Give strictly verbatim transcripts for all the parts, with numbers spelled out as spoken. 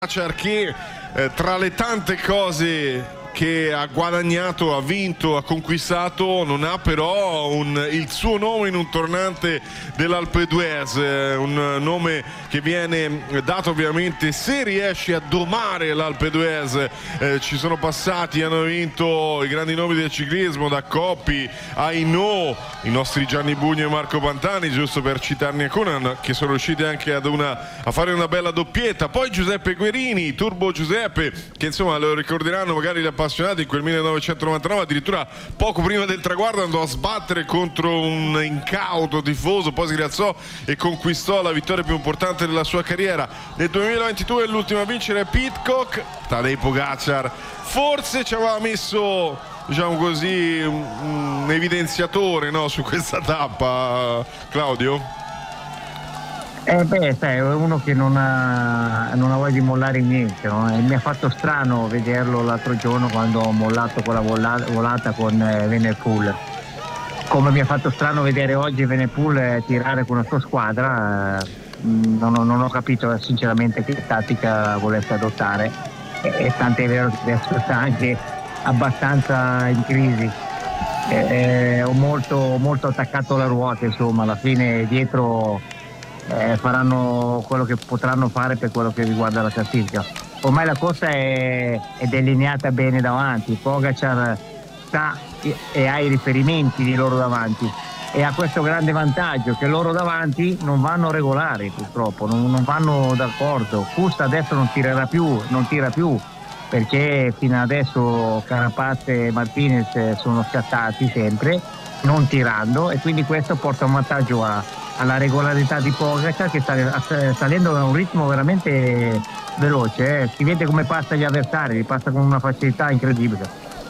Che eh, tra le tante cose che ha guadagnato, ha vinto, ha conquistato, non ha però un, il suo nome in un tornante dell'Alpe d'Huez, eh, un nome che viene dato ovviamente se riesce a domare l'Alpe d'Huez. Eh, ci sono passati, hanno vinto i grandi nomi del ciclismo, da Coppi a Hinault, i nostri Gianni Bugno e Marco Pantani, giusto per citarne alcuni, che sono riusciti anche ad una, a fare una bella doppietta. Poi Giuseppe Guerini, Turbo Giuseppe, che insomma lo ricorderanno magari gli appassionati, in quel millenovecentonovantanove addirittura poco prima del traguardo andò a sbattere contro un incauto tifoso, poi si rialzò e conquistò la vittoria più importante della sua carriera. Nel duemilaventidue l'ultimo a vincere è Pidcock. Tadej Pogacar forse ci aveva messo, diciamo così, un, un evidenziatore, no, su questa tappa, Claudio? Eh beh, sai, è uno che non ha, non ha voglia di mollare niente, no? E mi ha fatto strano vederlo l'altro giorno quando ho mollato quella volata, volata con eh, Venepool. Come mi ha fatto strano vedere oggi Venepool eh, tirare con la sua squadra, eh, non, ho, non ho capito sinceramente che tattica volesse adottare, e, e tant'è vero che adesso sta anche abbastanza in crisi. Eh, eh, ho molto, molto attaccato la ruota, insomma, alla fine dietro Eh, faranno quello che potranno fare per quello che riguarda la classifica. Ormai la corsa è, è delineata bene davanti, Pogacar sta e ha i riferimenti di loro davanti e ha questo grande vantaggio che loro davanti non vanno regolari, purtroppo non, non vanno d'accordo. Kuss adesso non tirerà più, non tira più perché fino adesso Carapaz e Martinez sono scattati sempre non tirando, e quindi questo porta un vantaggio a alla regolarità di Pogacar, che sta salendo a un ritmo veramente veloce, eh. Si vede come passa gli avversari, li passa con una facilità incredibile.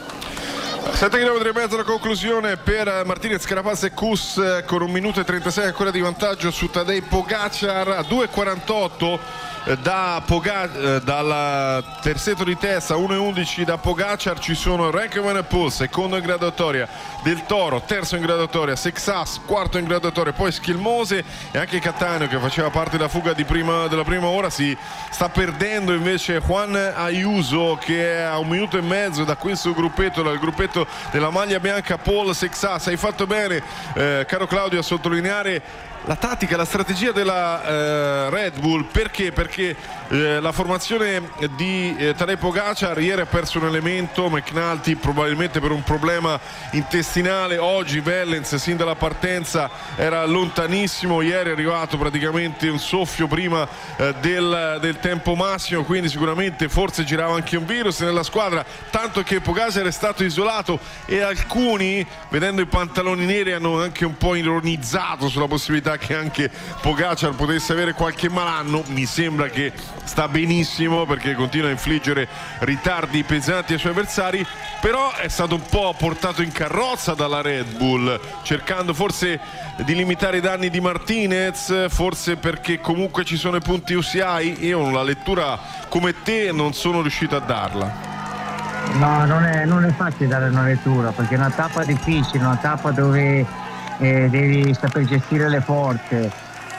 sette chilometri e mezzo la conclusione per Martinez, Carapaz e Kuss, con un minuto e trentasei ancora di vantaggio su Tadej Pogacar. A due e quarantotto da Pogacar, dal terzetto di testa, uno e undici da Pogacar ci sono Renko Evenepoel, secondo in graduatoria, Del Toro, terzo in graduatoria, Sexas, quarto in graduatoria, poi Schilmose e anche Cattaneo, che faceva parte della fuga di prima, della prima ora. Si sta perdendo invece Juan Ayuso, che è a un minuto e mezzo da questo gruppetto, dal gruppetto della maglia bianca. Paul Sexas, hai fatto bene, eh, caro Claudio, a sottolineare la tattica, la strategia della eh, Red Bull. Perché? Perché eh, la formazione di eh, Tadej Pogacar ieri ha perso un elemento, McNulty, probabilmente per un problema intestinale. Oggi Wellens sin dalla partenza era lontanissimo, ieri è arrivato praticamente un soffio prima eh, del, del tempo massimo, quindi sicuramente forse girava anche un virus nella squadra, tanto che Pogacar è stato isolato e alcuni, vedendo i pantaloni neri, hanno anche un po' ironizzato sulla possibilità che anche Pogacar potesse avere qualche malanno. Mi sembra che sta benissimo perché continua a infliggere ritardi pesanti ai suoi avversari, però è stato un po' portato in carrozza dalla Red Bull, cercando forse di limitare i danni di Martinez, forse perché comunque ci sono i punti U C I. Io la lettura come te non sono riuscito a darla. No, non è, non è facile dare una lettura perché è una tappa difficile, una tappa dove Eh, devi saper gestire le forze.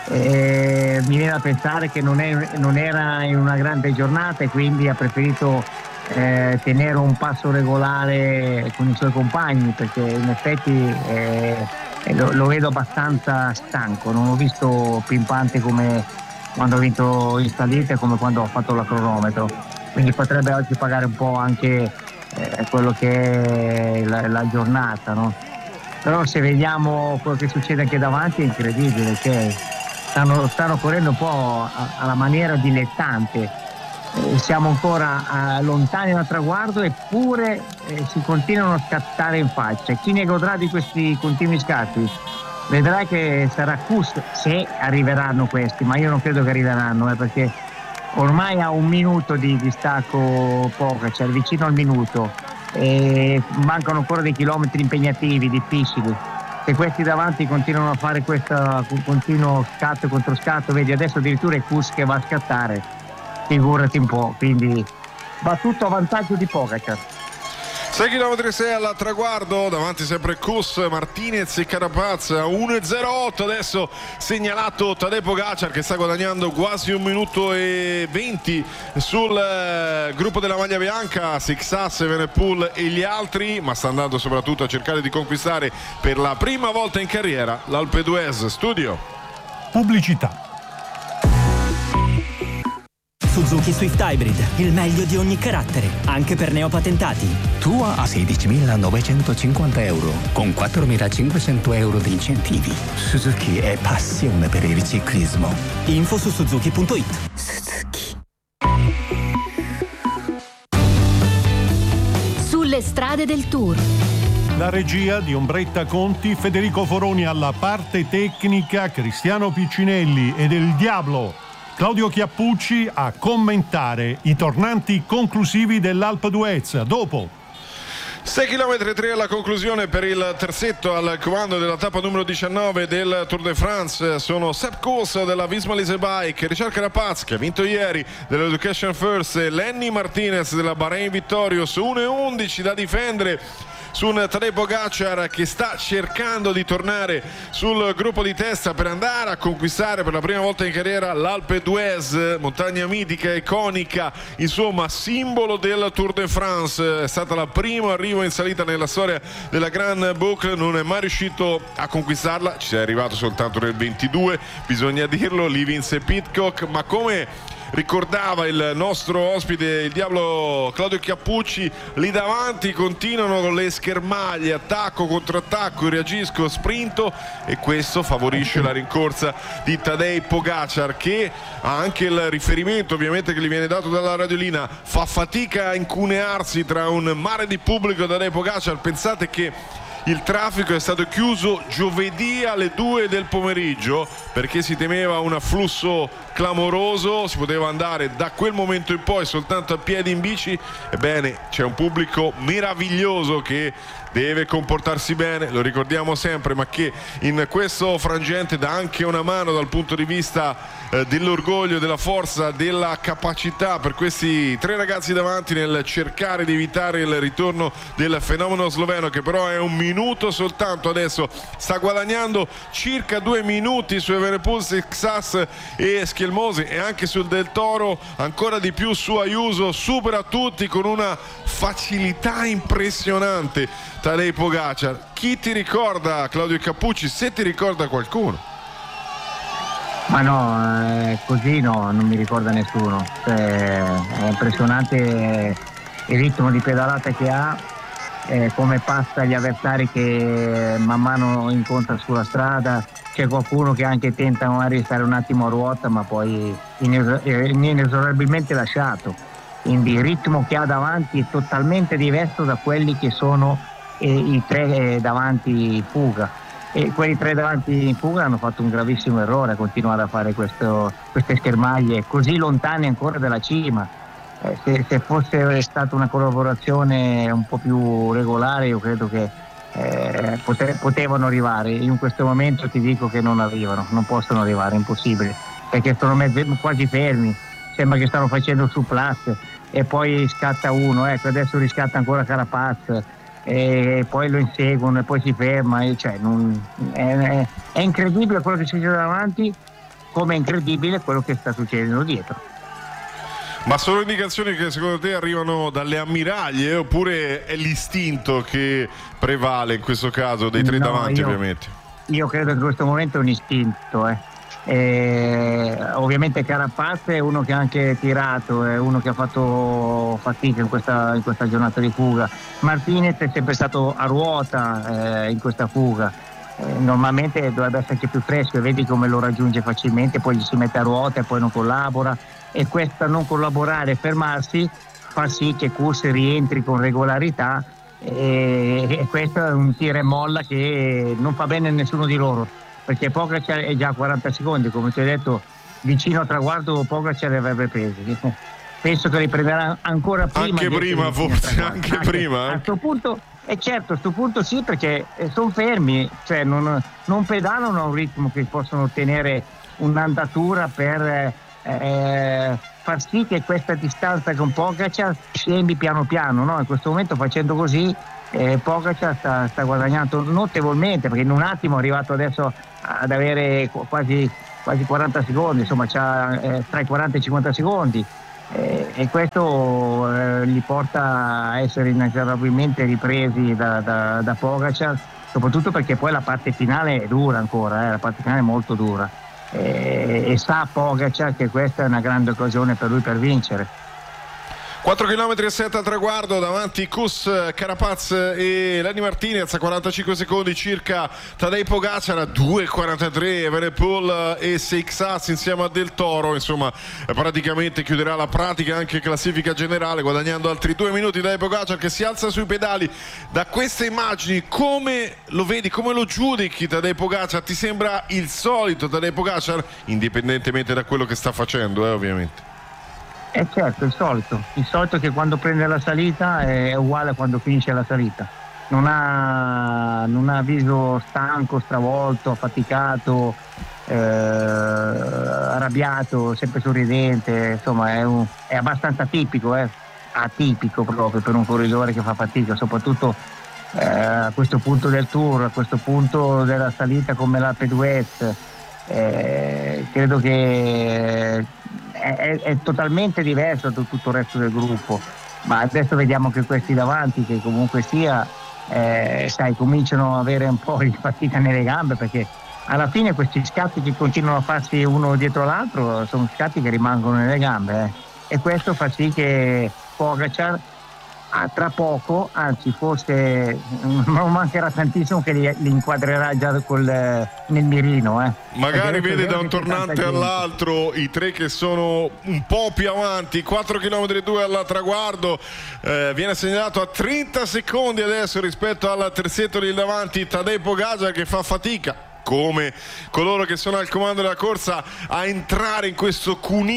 Eh, mi viene da pensare che non, è, non era in una grande giornata e quindi ha preferito eh, tenere un passo regolare con i suoi compagni, perché in effetti eh, lo, lo vedo abbastanza stanco, non l'ho visto pimpante come quando ho vinto in salita e come quando ho fatto la cronometro, quindi potrebbe oggi pagare un po' anche eh, quello che è la, la giornata, no? Però se vediamo quello che succede anche davanti è incredibile, che stanno, stanno correndo un po' alla maniera dilettante, eh, siamo ancora eh, lontani dal traguardo eppure eh, si continuano a scattare in faccia. Chi ne godrà di questi continui scatti? Vedrai che sarà Kuss, se arriveranno questi, ma io non credo che arriveranno, eh, perché ormai ha un minuto di distacco Pogacar, vicino al minuto. E mancano ancora dei chilometri impegnativi, difficili. Se questi davanti continuano a fare questo continuo scatto contro scatto, vedi adesso addirittura è Kuss che va a scattare, figurati un po', quindi va tutto a vantaggio di Pogacar. sei chilometri e sei al traguardo, davanti sempre Kuss, Martinez e Carapaz a uno e zero otto. Adesso segnalato Tadej Pogačar che sta guadagnando quasi un minuto e venti sul eh, gruppo della maglia bianca, Sixas, Evenepoel e gli altri, ma sta andando soprattutto a cercare di conquistare per la prima volta in carriera l'Alpe d'Huez. Studio pubblicità. Suzuki Swift Hybrid, il meglio di ogni carattere, anche per neopatentati. Tua a sedicimilanovecentocinquanta euro, con quattromilacinquecento euro di incentivi. Suzuki è passione per il ciclismo. Info su suzuki punto it. Suzuki. Sulle strade del Tour. La regia di Ombretta Conti, Federico Foroni alla parte tecnica, Cristiano Piccinelli e del Diablo Claudio Chiappucci a commentare i tornanti conclusivi dell'Alpe d'Huez. Dopo sei chilometri e tre alla conclusione per il terzetto al comando della tappa numero diciannove del Tour de France. Sono Sepp Kuss della Visma Lease Bike, Richard Carapaz che ha vinto ieri dell'Education First, e Lenny Martinez della Bahrain Victorious. uno e undici da difendere su un Tadej Pogačar che sta cercando di tornare sul gruppo di testa per andare a conquistare per la prima volta in carriera l'Alpe d'Huez, montagna mitica, iconica, insomma simbolo del Tour de France. È stata la prima arrivo in salita nella storia della Grand Boucle, non è mai riuscito a conquistarla, ci è arrivato soltanto nel ventidue, bisogna dirlo, lì vinse Pidcock, ma come ricordava il nostro ospite, il Diablo Claudio Chiappucci, lì davanti continuano con le schermaglie, attacco, contrattacco, reagisco, sprinto, e questo favorisce la rincorsa di Tadej Pogačar, che ha anche il riferimento ovviamente che gli viene dato dalla radiolina, fa fatica a incunearsi tra un mare di pubblico. Tadej Pogačar, pensate che il traffico è stato chiuso giovedì alle due del pomeriggio perché si temeva un afflusso clamoroso, si poteva andare da quel momento in poi soltanto a piedi in bici. Ebbene, c'è un pubblico meraviglioso che deve comportarsi bene, lo ricordiamo sempre, ma che in questo frangente dà anche una mano dal punto di vista eh, dell'orgoglio, della forza, della capacità per questi tre ragazzi davanti nel cercare di evitare il ritorno del fenomeno sloveno, che però è un minuto soltanto adesso, sta guadagnando circa due minuti su Evenepoel, Sixas e Schielmosi, e anche sul Del Toro ancora di più su Ayuso, supera tutti con una facilità impressionante Tadej Pogačar. Chi ti ricorda, Claudio Cappucci, se ti ricorda qualcuno? Ma no, eh, così no, non mi ricorda nessuno. Cioè, è impressionante il ritmo di pedalata che ha, eh, come passa gli avversari che man mano incontra sulla strada. C'è qualcuno che anche tenta magari di stare un attimo a ruota, ma poi ines- inesorabilmente lasciato. Quindi il ritmo che ha davanti è totalmente diverso da quelli che sono eh, i tre eh, davanti in fuga, e quelli tre davanti in fuga hanno fatto un gravissimo errore a continuare a fare questo, queste schermaglie così lontane ancora dalla cima. Eh, se, se fosse stata una collaborazione un po' più regolare, io credo che eh, pote- potevano arrivare. In questo momento ti dico che non arrivano, non possono arrivare, è impossibile, perché sono mezzo, quasi fermi, sembra che stanno facendo su plus, e poi scatta uno, ecco adesso riscatta ancora Carapaz, e poi lo inseguono e poi si ferma, e cioè non, è, è incredibile quello che succede davanti, come è incredibile quello che sta succedendo dietro. Ma sono indicazioni che secondo te arrivano dalle ammiraglie, oppure è l'istinto che prevale in questo caso dei tre no, davanti? Io, ovviamente io credo che in questo momento è un istinto, eh. Eh, ovviamente Carapaz è uno che ha anche tirato, è uno che ha fatto fatica in questa, in questa giornata di fuga. Martinez è sempre stato a ruota eh, in questa fuga, eh, normalmente dovrebbe essere anche più fresco, e vedi come lo raggiunge facilmente, poi gli si mette a ruota e poi non collabora, e questa non collaborare e fermarsi fa sì che Kuss rientri con regolarità, e, e questo è un tira e molla che non fa bene a nessuno di loro, perché Pogačar è già a quaranta secondi, come ti ho detto, vicino al traguardo Pogačar li avrebbe presi. Penso che li prenderà ancora prima. Anche prima, forse, anche, anche prima. A questo punto, e certo, a questo punto sì, perché sono fermi, cioè non, non pedalano a un ritmo che possono ottenere un'andatura per eh, far sì che questa distanza con Pogacar scembi piano piano, no? In questo momento facendo così eh, Pogacar sta, sta guadagnando notevolmente, perché in un attimo è arrivato adesso ad avere quasi, quasi quaranta secondi, insomma c'ha eh, tra i quaranta e i cinquanta secondi eh, e questo eh, li porta a essere inesorabilmente ripresi da, da, da Pogacar, soprattutto perché poi la parte finale è dura ancora, eh, la parte finale è molto dura. E, e sa Pogacar che questa è una grande occasione per lui per vincere. quattro virgola sette chilometri al traguardo, davanti Kuss, Carapaz e Lenny Martinez a quarantacinque secondi circa Tadej Pogacar, a due virgola quarantatré Evenepoel e Seixas insieme a Del Toro, insomma praticamente chiuderà la pratica anche classifica generale guadagnando altri due minuti. Tadej Pogacar che si alza sui pedali. Da queste immagini come lo vedi, come lo giudichi Tadej Pogacar? Ti sembra il solito Tadej Pogacar, indipendentemente da quello che sta facendo, eh, ovviamente? Eh certo, il solito, il solito che quando prende la salita è uguale a quando finisce la salita. Non ha, non ha viso stanco, stravolto, affaticato, eh, arrabbiato, sempre sorridente, insomma è, un, è abbastanza tipico, eh, atipico proprio per un corridore che fa fatica, soprattutto eh, a questo punto del Tour, a questo punto della salita come l'Alpe d'Huez. Eh, credo che È, è totalmente diverso da tutto il resto del gruppo, ma adesso vediamo che questi davanti, che comunque sia eh, sai, cominciano a avere un po' di fatica nelle gambe, perché alla fine questi scatti che continuano a farsi uno dietro l'altro sono scatti che rimangono nelle gambe, eh. E questo fa sì che Pogacar ah, tra poco, anzi forse non mancherà tantissimo che li, li inquadrerà già col, nel mirino, eh. Magari vede da un tornante all'altro i tre che sono un po' più avanti. Quattro virgola due chilometri al traguardo, eh, viene segnalato a trenta secondi adesso rispetto al terzetto lì davanti Tadej Pogacar, che fa fatica come coloro che sono al comando della corsa a entrare in questo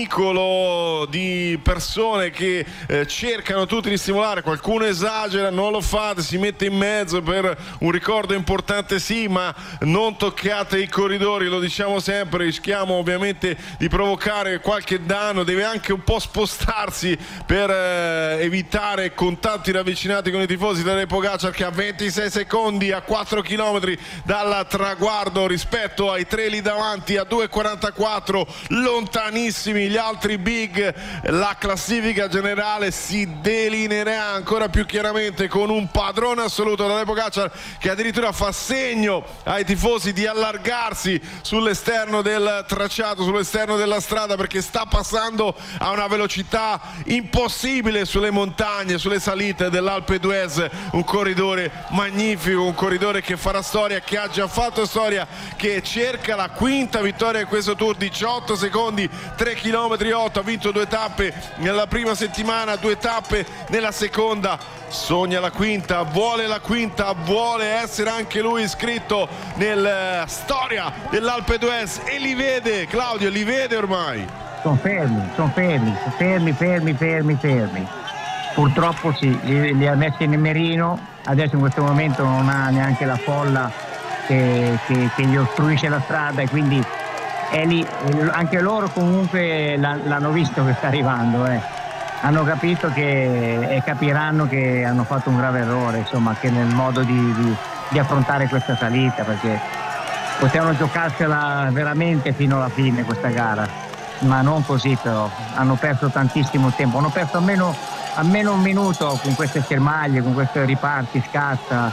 cunicolo di persone che eh, cercano tutti di stimolare. Qualcuno esagera, non lo fate, si mette in mezzo per un ricordo importante, sì, ma non toccate i corridori, lo diciamo sempre, rischiamo ovviamente di provocare qualche danno. Deve anche un po' spostarsi per eh, evitare contatti ravvicinati con i tifosi. Tadej Pogacar che a ventisei secondi a quattro chilometri dal traguardo rispetto ai tre lì davanti, a due virgola quarantaquattro, lontanissimi gli altri big. La classifica generale si delineerà ancora più chiaramente con un padrone assoluto da Pogacar, che addirittura fa segno ai tifosi di allargarsi sull'esterno del tracciato, sull'esterno della strada, perché sta passando a una velocità impossibile sulle montagne, sulle salite dell'Alpe d'Huez. Un corridore magnifico, un corridore che farà storia, che ha già fatto storia, che cerca la quinta vittoria in questo Tour. Diciotto secondi, tre virgola otto chilometri, ha vinto due tappe nella prima settimana, due tappe nella seconda, sogna la quinta, vuole la quinta, vuole essere anche lui iscritto nella storia dell'Alpe d'Huez, e li vede, Claudio, li vede ormai. Sono fermi, sono fermi, fermi, fermi, fermi, fermi. Purtroppo sì, li, li ha messi nel mirino, adesso in questo momento non ha neanche la folla Che, che, che gli ostruisce la strada, e quindi è lì, anche loro comunque l'hanno visto che sta arrivando, eh. Hanno capito che, e capiranno che hanno fatto un grave errore, insomma, che nel modo di, di, di affrontare questa salita, perché potevano giocarsela veramente fino alla fine questa gara, ma non così. Però hanno perso tantissimo tempo, hanno perso almeno, almeno un minuto con queste schermaglie, con questi riparti, scatta,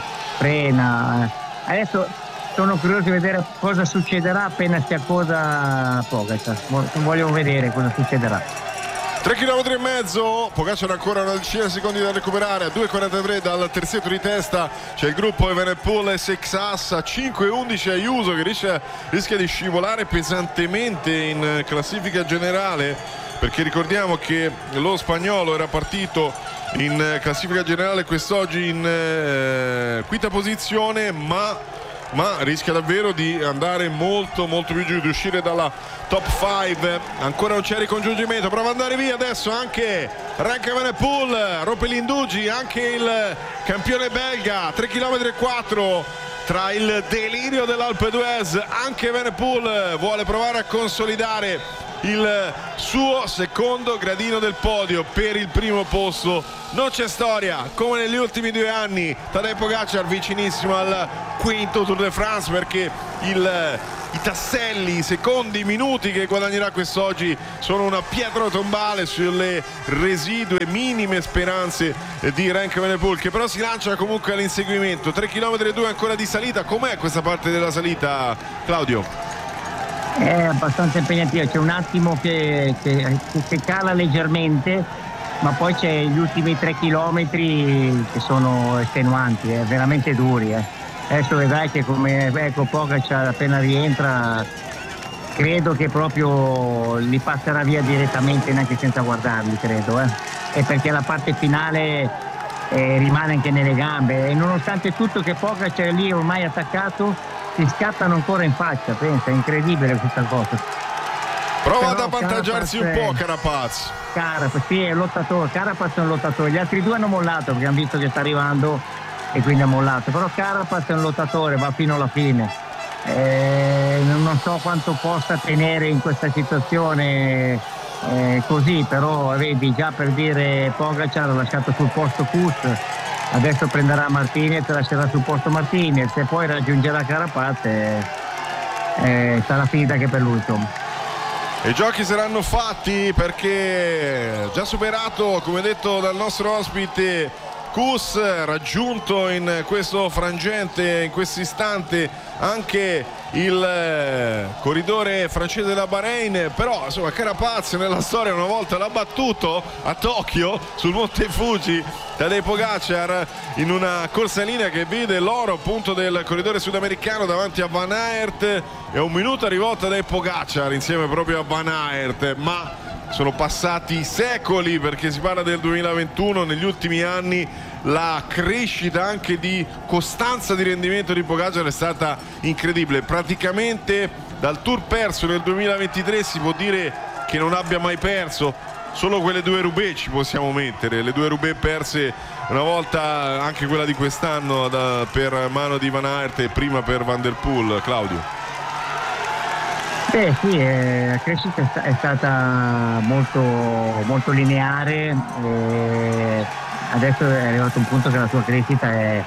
frena. Adesso sono curioso di vedere cosa succederà appena si accosa Pogacar. Voglio vedere cosa succederà. tre chilometri e mezzo, Pogacar ancora una decina di secondi da recuperare, a due virgola quarantatré dal terzetto di testa c'è il gruppo Evenepoel e Seixas, a cinque virgola undici Ayuso che rischia, rischia di scivolare pesantemente in classifica generale, perché ricordiamo che lo spagnolo era partito in classifica generale quest'oggi in eh, quinta posizione, ma ma rischia davvero di andare molto molto più giù, di uscire dalla top cinque. Ancora non c'è ricongiungimento, prova ad andare via adesso anche Remco Evenepoel, rompe gli indugi anche il campione belga, tre virgola quattro chilometri. Tra il delirio dell'Alpe d'Huez anche Evenepoel vuole provare a consolidare il suo secondo gradino del podio. Per il primo posto non c'è storia, come negli ultimi due anni. Tadej Pogačar vicinissimo al quinto Tour de France, perché il i tasselli, i secondi, i minuti che guadagnerà quest'oggi sono una pietra tombale sulle residue minime speranze di Renko Evenepoel, che però si lancia comunque all'inseguimento. tre virgola due chilometri ancora di salita. Com'è questa parte della salita, Claudio? È abbastanza impegnativa, c'è un attimo che, che, che cala leggermente, ma poi c'è gli ultimi tre chilometri che sono estenuanti, eh, veramente duri. Eh. Adesso vedrai che come ecco Pogačar appena rientra, credo che proprio li passerà via direttamente, neanche senza guardarli, credo, eh. E perché la parte finale eh, rimane anche nelle gambe, e nonostante tutto che Pogačar è lì ormai attaccato, si scattano ancora in faccia, pensa, è incredibile questa cosa. Prova ad avvantaggiarsi un po' Carapaz. Carapaz, sì, è un lottatore, Carapaz è un lottatore, gli altri due hanno mollato perché hanno visto che sta arrivando e quindi ha mollato, però Carapaz è un lottatore, va fino alla fine. Eh, non so quanto possa tenere in questa situazione eh, così, però vedi, già per dire Pogačar ha lasciato sul posto Kuss, adesso prenderà Martinez, lascerà sul posto Martinez e poi raggiungerà Carapaz e eh, sarà finita anche per lui, insomma. E i giochi saranno fatti, perché già superato, come detto dal nostro ospite, Kuss, raggiunto in questo frangente, in questo istante, anche il eh, corridore francese della Bahrain. Però insomma Carapaz nella storia una volta l'ha battuto a Tokyo sul Monte Fuji Tadej Pogačar in una corsa in linea che vide l'oro appunto del corridore sudamericano davanti a Van Aert, e un minuto arrivò Tadej Pogačar insieme proprio a Van Aert. Ma sono passati secoli, perché si parla del duemilaventuno. Negli ultimi anni la crescita anche di costanza di rendimento di Pogačar è stata incredibile. Praticamente dal Tour perso nel duemilaventitré si può dire che non abbia mai perso. Solo quelle due Roubaix ci possiamo mettere, le due Roubaix perse una volta, anche quella di quest'anno da, per mano di Van Aert e prima per Van der Poel. Claudio? Eh sì, eh, la crescita è, sta- è stata molto, molto lineare, eh, adesso è arrivato un punto che la sua crescita è,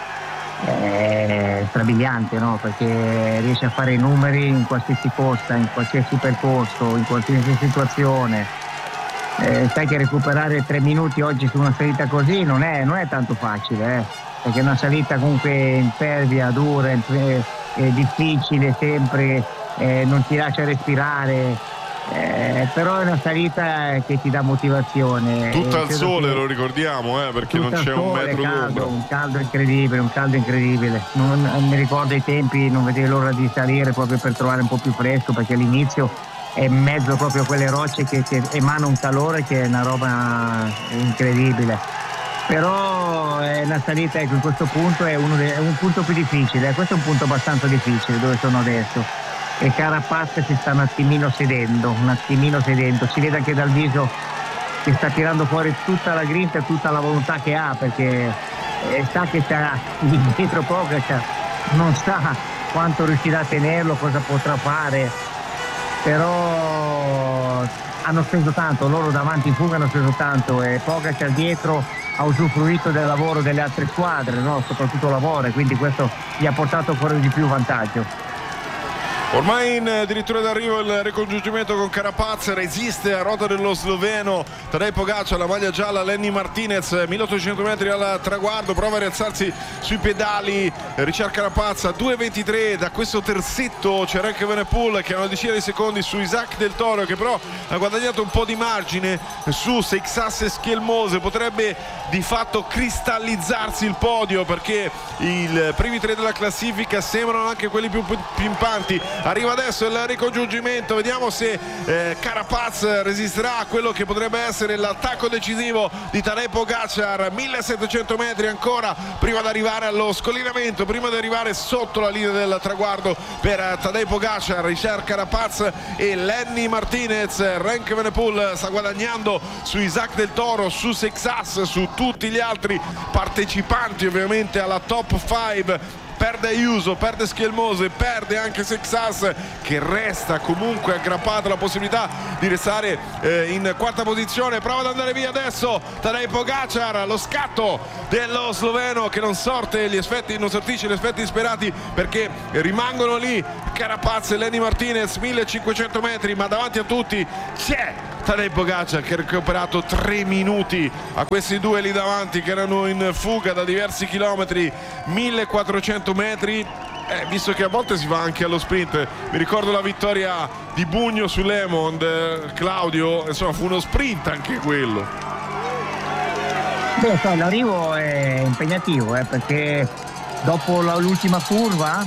è strabiliante, no? Perché riesce a fare i numeri in qualsiasi corsa, in qualsiasi percorso, in qualsiasi situazione. Eh, sai che recuperare tre minuti oggi su una salita così non è, non è tanto facile, eh? Perché è una salita comunque impervia, dura, è, è difficile sempre. Eh, non ti lascia respirare, eh, però è una salita che ti dà motivazione. Tutta al sole, che... lo ricordiamo, eh, perché non c'è sole, un metro caldo, d'ombra. Un caldo incredibile, un caldo incredibile. Non, non mi ricordo i tempi, non vedevo l'ora di salire proprio per trovare un po' più fresco, perché all'inizio è in mezzo proprio a quelle rocce che, che emana un calore che è una roba incredibile. Però è una salita, ecco, in questo punto è, uno de- è un punto più difficile, questo è un punto abbastanza difficile dove sono adesso. E Carapaz si sta un attimino sedendo, un attimino sedendo, si vede anche dal viso che sta tirando fuori tutta la grinta e tutta la volontà che ha, perché eh, sa che sta dietro Pogačar, non sa quanto riuscirà a tenerlo, cosa potrà fare, però hanno speso tanto, loro davanti in fuga hanno speso tanto e Pogačar dietro ha usufruito del lavoro delle altre squadre, no? Soprattutto lavoro, e quindi questo gli ha portato fuori di più vantaggio. Ormai in addirittura d'arrivo il ricongiungimento con Carapaz, resiste a rota dello sloveno Tadej Pogačar, la maglia gialla. Lenny Martinez, milleottocento metri al traguardo, prova a rialzarsi sui pedali Richard Carapaz a due ventitré. Da questo terzetto c'è Renko Evenepoel che ha una decina di secondi su Isaac Del Toro, che però ha guadagnato un po' di margine su Seixas e Schielmose. Potrebbe di fatto cristallizzarsi il podio, perché i primi tre della classifica sembrano anche quelli più pimpanti. Arriva adesso il ricongiungimento, vediamo se eh, Carapaz resisterà a quello che potrebbe essere l'attacco decisivo di Tadej Pogačar. millesettecento metri ancora prima di arrivare allo scollinamento, prima di arrivare sotto la linea del traguardo per Tadej Pogačar, Richard Carapaz e Lenny Martinez. Renko Evenepoel sta guadagnando su Isaac Del Toro, su Seixas, su tutti gli altri partecipanti ovviamente alla top cinque perde Ayuso, perde Schielmose, perde anche Sexas, che resta comunque aggrappato alla possibilità di restare eh, in quarta posizione. Prova ad andare via adesso Tadej Pogačar, lo scatto dello sloveno che non sorte gli effetti, non sortisce gli effetti sperati, perché rimangono lì Carapaz e Lenny Martinez, millecinquecento metri, ma davanti a tutti c'è Tadej Pogačar che ha recuperato tre minuti a questi due lì davanti che erano in fuga da diversi chilometri, millequattrocento metri. Eh, visto che a volte si va anche allo sprint, mi ricordo la vittoria di Bugno su Le Mans, eh, Claudio, insomma fu uno sprint anche quello. Beh, sai, l'arrivo è impegnativo, eh, perché dopo la, l'ultima curva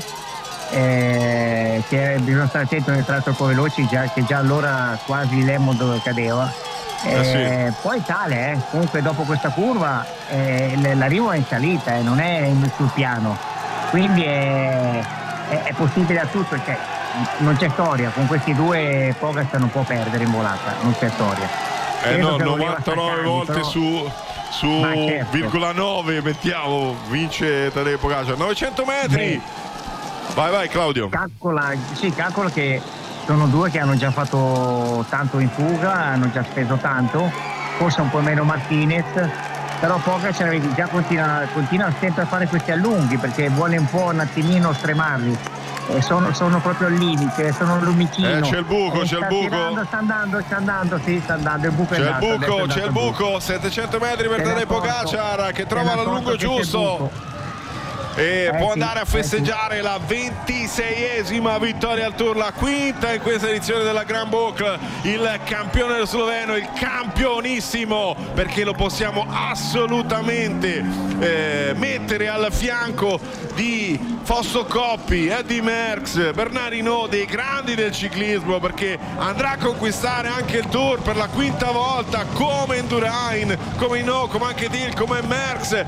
eh, che bisogna stare attento nel tratto un po' veloci, già, che già allora quasi Le Mans dove cadeva. Eh, eh sì. Poi sale, eh. Comunque dopo questa curva eh, l'arrivo è in salita, eh, non è sul piano. Quindi è, è, è possibile a tutto, cioè, non c'è storia, con questi due Pogačar non può perdere in volata, non c'è storia. Eh no, novantanove volte però... su, su certo. virgola nove mettiamo, vince Tadej Pogačar, novecento metri. Beh, vai vai Claudio. Calcola, sì, calcola che sono due che hanno già fatto tanto in fuga, hanno già speso tanto, forse un po' meno Martinez. Però Pogačar già continua, continua sempre a fare questi allunghi perché vuole un po' un attimino stremarli, e sono, sono proprio al limite, sono al lumicino. Eh, c'è il buco, eh, c'è il buco. Tirando, sta andando, sta andando, sì, sta andando, il buco c'è è andato, il buco, c'è il buco, buco, settecento metri per Tadej Pogačar che trova l'allungo giusto. E eh, può sì, andare a festeggiare eh, sì. la ventiseiesima vittoria al Tour, la quinta in questa edizione della Grand Boucle. Il campione sloveno, il campionissimo, perché lo possiamo assolutamente eh, mettere al fianco di Fausto Coppi, Eddy Merckx, Bernard Hinault, dei grandi del ciclismo, perché andrà a conquistare anche il Tour per la quinta volta, come Indurain, come Hinault, come anche Dil, come Merckx.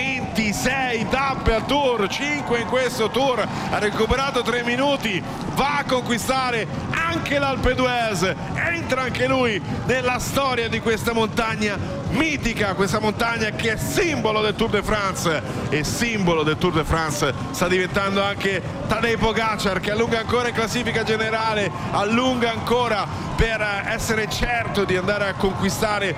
ventisei tappe al Tour, cinque in questo Tour, ha recuperato tre minuti, va a conquistare anche l'Alpe d'Huez, entra anche lui nella storia di questa montagna mitica, questa montagna che è simbolo del Tour de France, e simbolo del Tour de France sta diventando anche Tadej Pogačar, che allunga ancora in classifica generale, allunga ancora per essere certo di andare a conquistare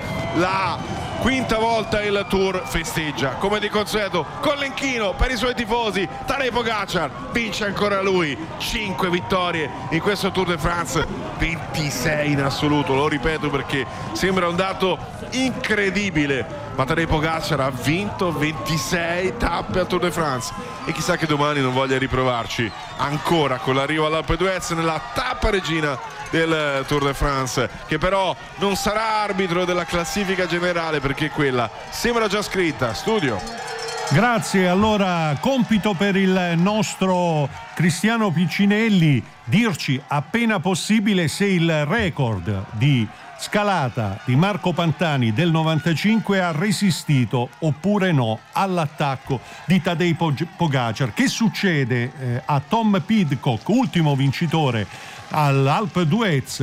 la quinta volta il Tour. Festeggia come di consueto con l'inchino per i suoi tifosi. Tadej Pogačar vince ancora lui, cinque vittorie in questo Tour de France, ventisei in assoluto, lo ripeto perché sembra un dato incredibile, ma Tadej Pogačar ha vinto ventisei tappe al Tour de France, e chissà che domani non voglia riprovarci ancora con l'arrivo all'Alpe d'Huez nella tappa regina del Tour de France, che però non sarà arbitro della classifica generale perché quella sembra già scritta. Studio. Grazie, allora compito per il nostro Cristiano Piccinelli dirci appena possibile se il record di scalata di Marco Pantani del novantacinque ha resistito oppure no all'attacco di Tadej Pogačar. Che succede eh, a Tom Pidcock, ultimo vincitore all'Alpe d'Huez,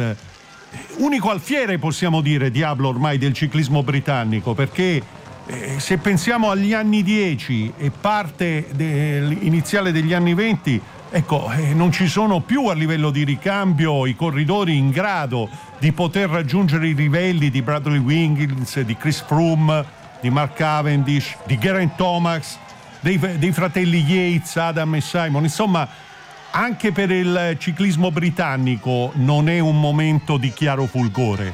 unico alfiere possiamo dire, Diablo, ormai del ciclismo britannico, perché eh, se pensiamo agli anni dieci e parte de- iniziale degli anni venti, ecco, eh, non ci sono più a livello di ricambio i corridori in grado di poter raggiungere i livelli di Bradley Wiggins, di Chris Froome, di Mark Cavendish, di Geraint Thomas, dei, dei fratelli Yates, Adam e Simon. Insomma, anche per il ciclismo britannico non è un momento di chiaro fulgore.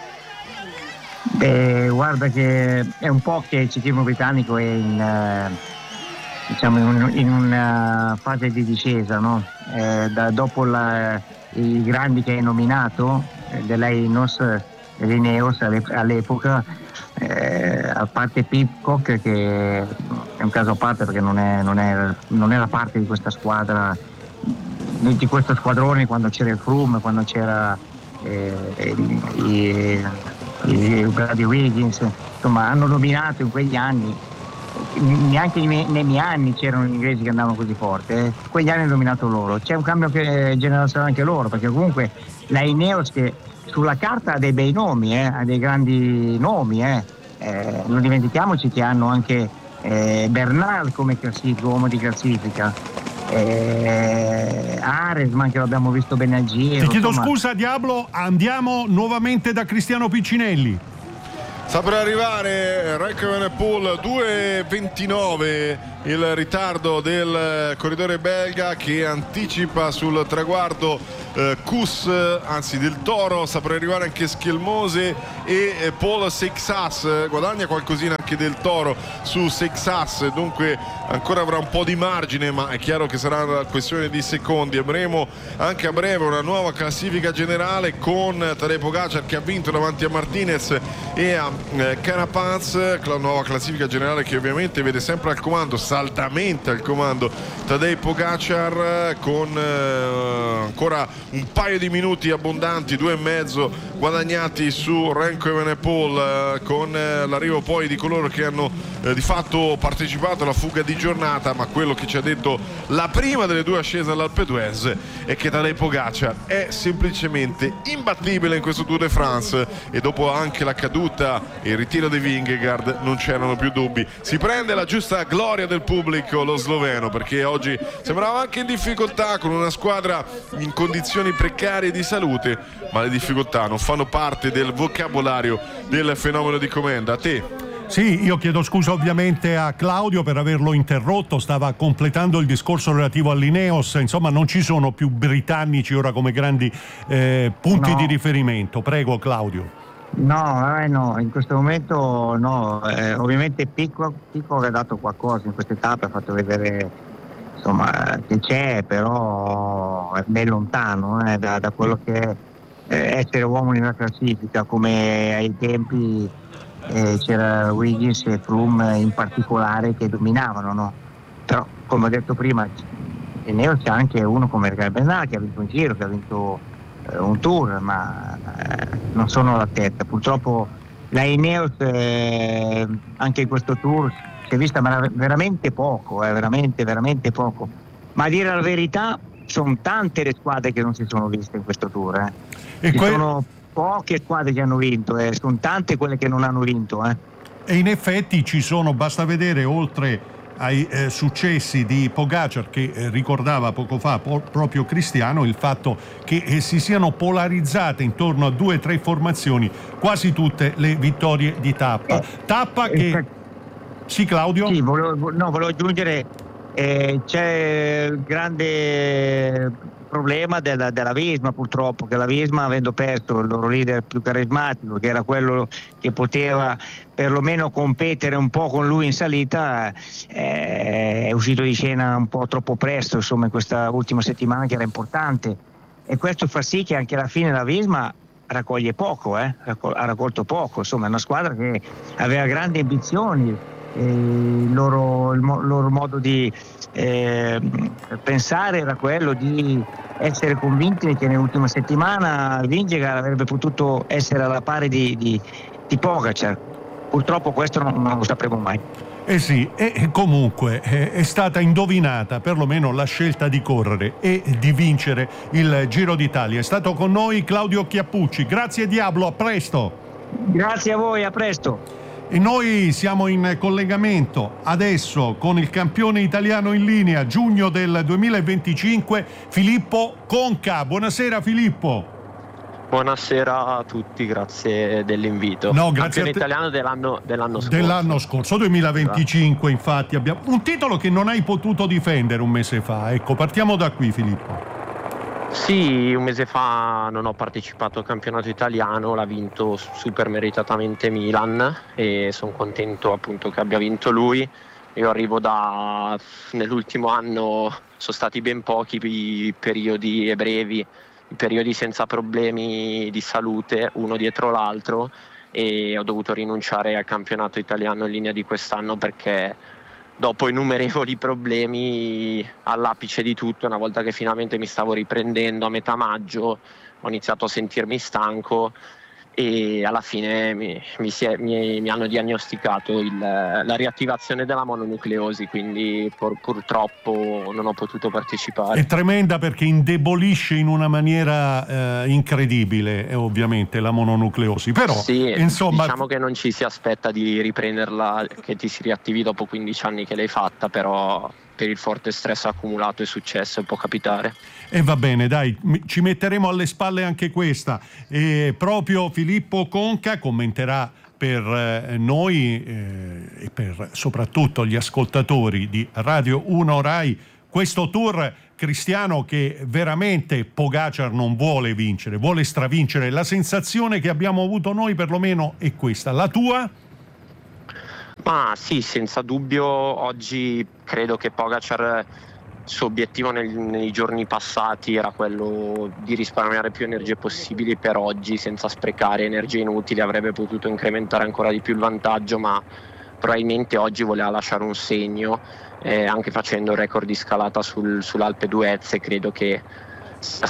Beh, guarda che è un po' che il ciclismo britannico è in, eh, diciamo in, un, in una fase di discesa, no? Eh, da, dopo la, i grandi che hai nominato, eh, dell'Ineos, dell'Ineos all'epoca, eh, a parte Pidcock, che è un caso a parte perché non, è, non, è, non era parte di questa squadra, di questo squadrone, quando c'era il Froome, quando c'era eh, i, i Bradley Wiggins, insomma hanno dominato in quegli anni. Neanche nei, nei miei anni c'erano gli inglesi che andavano così forte, eh. Quegli anni hanno dominato loro. C'è un cambio che, generazionale anche loro, perché comunque la Ineos, che sulla carta ha dei bei nomi, eh, ha dei grandi nomi, eh. Eh, non dimentichiamoci che hanno anche eh, Bernal come classifica, uomo di classifica, eh, Aresman che l'abbiamo visto bene al giro. Ti chiedo insomma. scusa Diablo, andiamo nuovamente da Cristiano Piccinelli. Sta per arrivare Renko Evenepoel, due ventinove il ritardo del corridore belga che anticipa sul traguardo eh, Kuss, anzi del Toro. Sta per arrivare anche Schielmose e eh, Paul Seixas, guadagna qualcosina anche del Toro su Seixas, dunque ancora avrà un po' di margine, ma è chiaro che sarà una questione di secondi. Avremo anche a breve una nuova classifica generale con Tadej Pogacar che ha vinto davanti a Martinez e a eh, Carapaz, la nuova classifica generale che ovviamente vede sempre al comando, saldamente al comando, Tadej Pogacar con eh, ancora un paio di minuti abbondanti, due e mezzo guadagnati su Renko Evenepoel, eh, con eh, l'arrivo poi di coloro che hanno eh, di fatto partecipato alla fuga di giornata, ma quello che ci ha detto la prima delle due ascese all'Alpe d'Huez è che Tadej Pogacar è semplicemente imbattibile in questo Tour de France, e dopo anche la caduta e il ritiro di Vingegaard non c'erano più dubbi. Si prende la giusta gloria del pubblico lo sloveno, perché oggi sembrava anche in difficoltà con una squadra in condizioni precarie di salute, ma le difficoltà non fanno parte del vocabolario del fenomeno di Comenda. A te. Sì, io chiedo scusa ovviamente a Claudio per averlo interrotto, stava completando il discorso relativo all'Ineos, insomma non ci sono più britannici ora come grandi eh, punti No. di riferimento. Prego Claudio. No, eh, no, in questo momento no, eh, ovviamente Picco, Picco aveva dato qualcosa in questa tappa, ha fatto vedere insomma che c'è, però è ben lontano eh, da, da quello che è eh, essere uomo nella classifica, come ai tempi eh, c'era Wiggins e Froome in particolare che dominavano, no? Però come ho detto prima, in Neo c'è anche uno come Bernal che ha vinto un giro, che ha vinto eh, un tour, ma eh, non sono alla testa. Purtroppo la Ineos eh, anche in questo tour si è vista marav- veramente poco, eh, veramente veramente poco. Ma a dire la verità sono tante le squadre che non si sono viste in questo tour. Eh. E Ci que- sono poche squadre che hanno vinto, eh. Sono tante quelle che non hanno vinto. Eh. E in effetti ci sono, basta vedere, oltre ai eh, successi di Pogacar che eh, ricordava poco fa po- proprio Cristiano, il fatto che eh, si siano polarizzate intorno a due o tre formazioni quasi tutte le vittorie di tappa. Eh, Tappa che... eh, Sì, Claudio? Sì, volevo, no, volevo aggiungere, eh, c'è il grande problema della, della Visma, purtroppo, che la Visma, avendo perso il loro leader più carismatico, che era quello che poteva perlomeno competere un po' con lui in salita, eh, è uscito di scena un po' troppo presto, insomma, in questa ultima settimana che era importante, e questo fa sì che anche alla fine la Visma raccoglie poco, eh? ha raccolto poco, insomma è una squadra che aveva grandi ambizioni, e il, loro, il, mo- il loro modo di eh, pensare era quello di essere convinti che nell'ultima settimana Vingegaard avrebbe potuto essere alla pari di, di, di Pogacar. Purtroppo questo non, non lo sapremo mai. Eh sì, e comunque eh, è stata indovinata perlomeno la scelta di correre e di vincere il Giro d'Italia. È stato con noi Claudio Chiappucci. Grazie Diablo, a presto. Grazie a voi, a presto. E noi siamo in collegamento adesso con il campione italiano in linea giugno del duemilaventicinque, Filippo Conca. Buonasera Filippo. Buonasera a tutti, grazie dell'invito. No, grazie Campione a te. italiano dell'anno, dell'anno scorso. Dell'anno scorso, duemilaventicinque, infatti abbiamo un titolo che non hai potuto difendere un mese fa. Ecco, partiamo da qui Filippo. Sì, un mese fa non ho partecipato al campionato italiano, l'ha vinto super meritatamente Milan e sono contento appunto che abbia vinto lui. Io arrivo da... nell'ultimo anno sono stati ben pochi i periodi e brevi, i periodi senza problemi di salute, uno dietro l'altro, e ho dovuto rinunciare al campionato italiano in linea di quest'anno perché dopo innumerevoli problemi all'apice di tutto, una volta che finalmente mi stavo riprendendo a metà maggio, ho iniziato a sentirmi stanco e alla fine mi, mi, si è, mi, mi hanno diagnosticato il, la riattivazione della mononucleosi, quindi pur, purtroppo non ho potuto partecipare. È tremenda perché indebolisce in una maniera eh, incredibile, eh, ovviamente, la mononucleosi, però sì, insomma diciamo che non ci si aspetta di riprenderla, che ti si riattivi dopo quindici anni che l'hai fatta, però per il forte stress accumulato è successo e può capitare. E va bene, dai, ci metteremo alle spalle anche questa. E proprio Filippo Conca commenterà per eh, noi eh, e per soprattutto gli ascoltatori di Radio uno Rai questo tour, Cristiano, che veramente Pogačar non vuole vincere, vuole stravincere. La sensazione che abbiamo avuto noi perlomeno è questa. La tua? Ma sì, senza dubbio oggi credo che Pogačar, il suo obiettivo nel, nei giorni passati era quello di risparmiare più energie possibili per oggi senza sprecare energie inutili, avrebbe potuto incrementare ancora di più il vantaggio, ma probabilmente oggi voleva lasciare un segno, eh, anche facendo il record di scalata sul, sull'Alpe d'Huez. Credo che sia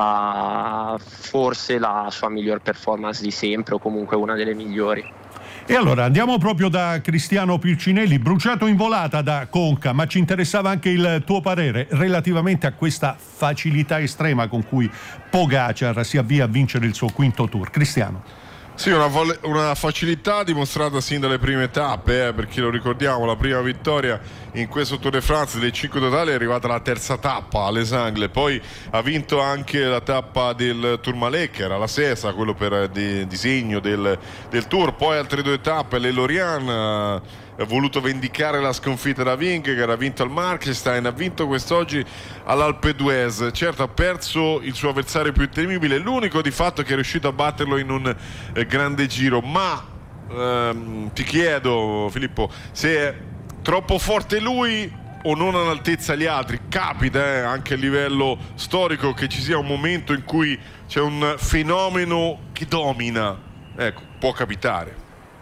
stata forse la sua miglior performance di sempre, o comunque una delle migliori. E allora andiamo proprio da Cristiano Pulcinelli, bruciato in volata da Conca, ma ci interessava anche il tuo parere relativamente a questa facilità estrema con cui Pogačar si avvia a vincere il suo quinto tour. Cristiano. Sì, una, vo- una facilità dimostrata sin dalle prime tappe, eh, perché lo ricordiamo, la prima vittoria in questo Tour de France dei cinque totali è arrivata la terza tappa alle Angle, poi ha vinto anche la tappa del Tourmalet, che era la sesta, quello per di- disegno del, del Tour, poi altre due tappe, le Lorient, ha voluto vendicare la sconfitta da Vingegaard, ha vinto al Markstein, ha vinto quest'oggi all'Alpe d'Huez. Certo, ha perso il suo avversario più temibile, l'unico di fatto che è riuscito a batterlo in un eh, grande giro, ma ehm, ti chiedo, Filippo, se è troppo forte lui o non all'altezza gli altri. Capita eh, anche a livello storico che ci sia un momento in cui c'è un fenomeno che domina, ecco, può capitare.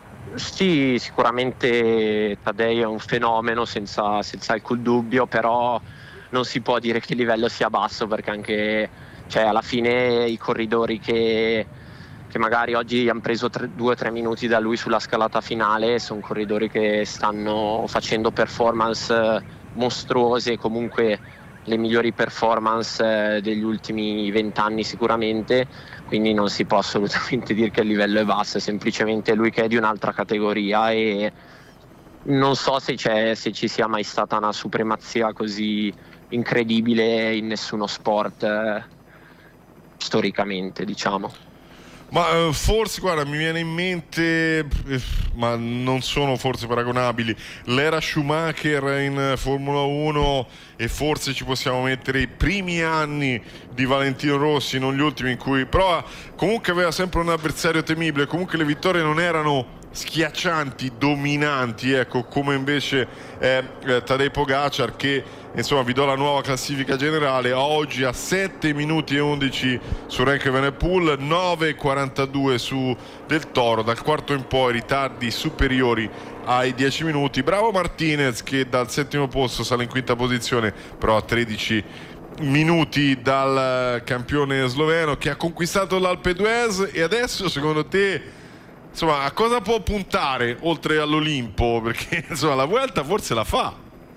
Sì, sicuramente Tadej è un fenomeno senza, senza alcun dubbio, però non si può dire che il livello sia basso, perché anche, cioè, alla fine i corridori che, che magari oggi hanno preso tre, due o tre minuti da lui sulla scalata finale sono corridori che stanno facendo performance mostruose, comunque le migliori performance degli ultimi vent'anni sicuramente, quindi non si può assolutamente dire che il livello è basso, è semplicemente lui che è di un'altra categoria, e non so se, c'è, se ci sia mai stata una supremazia così incredibile in nessuno sport eh, storicamente, diciamo. Ma eh, forse, guarda, mi viene in mente, eh, ma non sono forse paragonabili, l'era Schumacher in Formula uno, e forse ci possiamo mettere i primi anni di Valentino Rossi, non gli ultimi, in cui però comunque aveva sempre un avversario temibile, comunque le vittorie non erano schiaccianti, dominanti, ecco, come invece è eh, Tadej Pogačar, che insomma vi do la nuova classifica generale, oggi a sette minuti e undici su Renko Evenepoel, nove e quarantadue su Del Toro, dal quarto in poi ritardi superiori ai dieci minuti. Bravo Martinez, che dal settimo posto sale in quinta posizione, però a tredici minuti dal campione sloveno, che ha conquistato l'Alpe d'Huez. E adesso, secondo te, insomma, a cosa può puntare oltre all'Olimpo? Perché insomma la Vuelta forse la fa.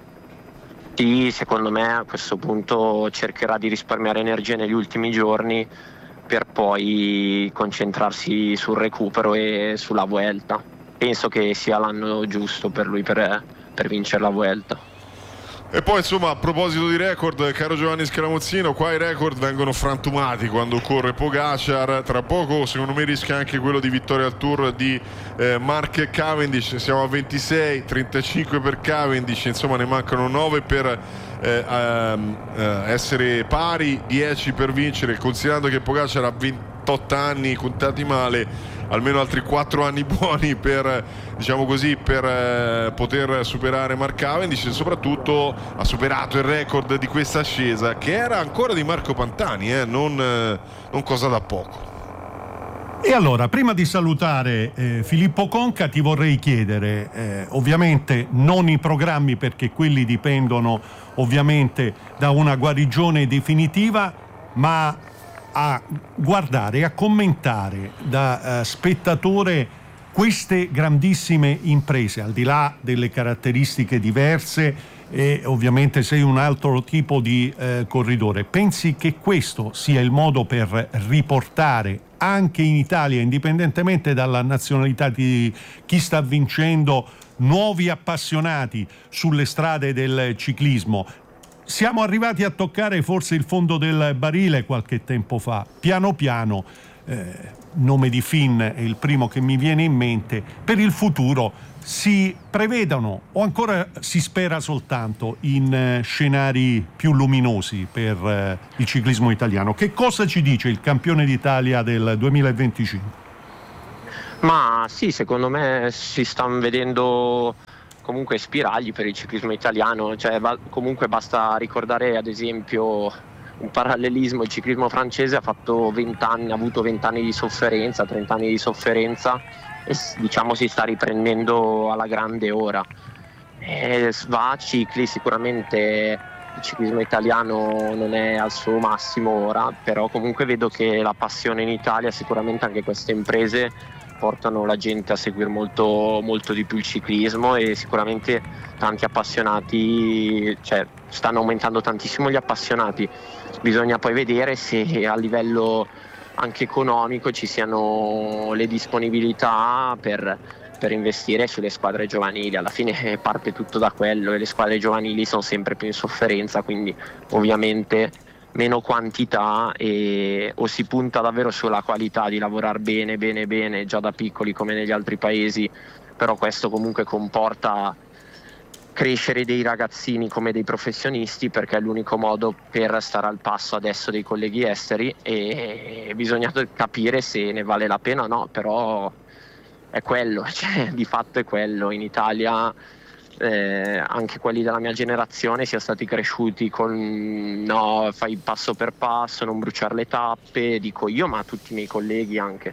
Sì, secondo me a questo punto cercherà di risparmiare energie negli ultimi giorni per poi concentrarsi sul recupero e sulla Vuelta. Penso che sia l'anno giusto per lui per, per vincere la Vuelta. E poi insomma, a proposito di record, caro Giovanni Scaramuzzino, qua i record vengono frantumati quando corre Pogačar. Tra poco secondo me rischia anche quello di vittoria al Tour di eh, Mark Cavendish. Siamo a ventisei, trentacinque per Cavendish, insomma ne mancano nove per eh, ehm, eh, essere pari, dieci per vincere, considerando che Pogačar ha ventotto anni contati male, almeno altri quattro anni buoni per, diciamo così, per eh, poter superare Mark Cavendish, e soprattutto ha superato il record di questa ascesa, che era ancora di Marco Pantani, eh, non, eh, non cosa da poco. E allora, prima di salutare eh, Filippo Conca, ti vorrei chiedere, eh, ovviamente non i programmi, perché quelli dipendono ovviamente da una guarigione definitiva, ma a guardare, a commentare da uh, spettatore queste grandissime imprese, al di là delle caratteristiche diverse, e ovviamente sei un altro tipo di eh, corridore, pensi che questo sia il modo per riportare anche in Italia, indipendentemente dalla nazionalità di chi sta vincendo, nuovi appassionati sulle strade del ciclismo? Siamo arrivati a toccare forse il fondo del barile qualche tempo fa. Piano piano, eh, nome di Finn è il primo che mi viene in mente, per il futuro si prevedano, o ancora si spera soltanto, in eh, scenari più luminosi per eh, il ciclismo italiano. Che cosa ci dice il campione d'Italia del duemilaventicinque? Ma sì, secondo me si stanno vedendo comunque spiragli per il ciclismo italiano, cioè va, comunque basta ricordare ad esempio un parallelismo: il ciclismo francese ha fatto venti anni, ha avuto venti anni di sofferenza, trenta anni di sofferenza, e diciamo si sta riprendendo alla grande ora. E va a cicli, sicuramente il ciclismo italiano non è al suo massimo ora, però comunque vedo che la passione in Italia, sicuramente anche queste imprese portano la gente a seguire molto, molto di più il ciclismo, e sicuramente tanti appassionati, cioè stanno aumentando tantissimo gli appassionati. Bisogna poi vedere se a livello anche economico ci siano le disponibilità per, per investire sulle squadre giovanili. Alla fine parte tutto da quello, e le squadre giovanili sono sempre più in sofferenza, quindi ovviamente meno quantità, e o si punta davvero sulla qualità di lavorare bene bene bene già da piccoli come negli altri paesi, però questo comunque comporta crescere dei ragazzini come dei professionisti, perché è l'unico modo per stare al passo adesso dei colleghi esteri, e bisogna capire se ne vale la pena o no, però è quello, cioè di fatto è quello. In Italia eh, anche quelli della mia generazione siano stati cresciuti con no, fai passo per passo, non bruciare le tappe, dico io, ma tutti i miei colleghi anche,